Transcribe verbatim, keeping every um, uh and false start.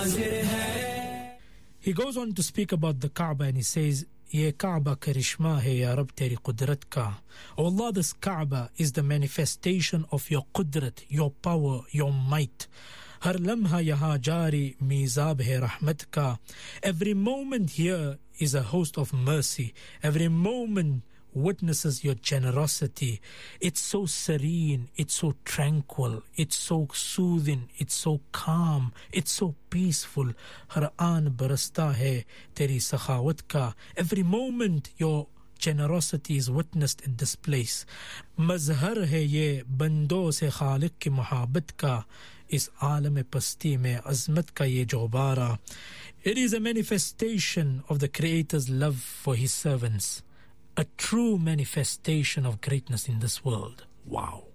He goes on to speak about the Kaaba and he says, Ye Kaaba karishma hai ya Rab teri qudrat ka. Oh Allah, this Kaaba is the manifestation of your qudrat, your power, your might. Har lamha yaha jari mizab hai rahmat ka. Every moment here is a host of mercy. Every moment witnesses your generosity. It's so serene, it's so tranquil, it's so soothing, it's so calm, it's so peaceful. Har aan barasta hai teri sakhawat ka. Every moment your generosity is witnessed at this place. Mazhar hai ye bando se khaliq ki muhabbat ka. Is alam pasti mein azmat ka ye jawbara. It is a manifestation of the Creator's love for His servants. A true manifestation of greatness in this world. Wow.